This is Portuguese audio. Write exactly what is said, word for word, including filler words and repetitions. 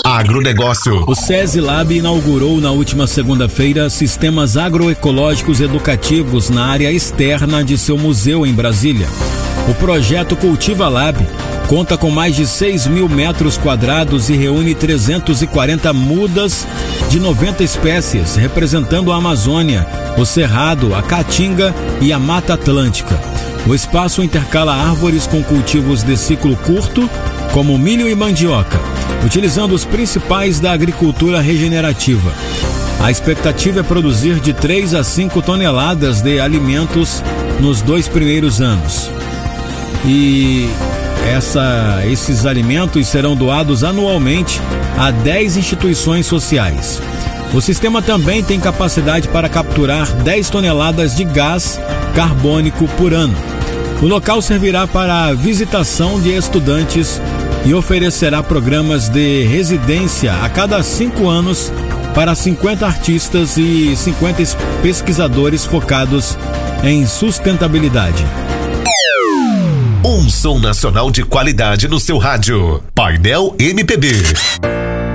Agronegócio. O SESI Lab inaugurou na última segunda-feira sistemas agroecológicos educativos na área externa de seu museu em Brasília. O projeto Cultiva Lab conta com mais de seis mil metros quadrados e reúne trezentas e quarenta mudas de noventa espécies, representando a Amazônia, o Cerrado, a Caatinga e a Mata Atlântica. O espaço intercala árvores com cultivos de ciclo curto, como milho e mandioca, utilizando os principais da agricultura regenerativa. A expectativa é produzir de três a cinco toneladas de alimentos nos dois primeiros anos. E essa, esses alimentos serão doados anualmente a dez instituições sociais. O sistema também tem capacidade para capturar dez toneladas de gás carbônico por ano. O local servirá para a visitação de estudantes e oferecerá programas de residência a cada cinco anos para cinquenta artistas e cinquenta pesquisadores focados em sustentabilidade. Um som nacional de qualidade no seu rádio. Painel M P B.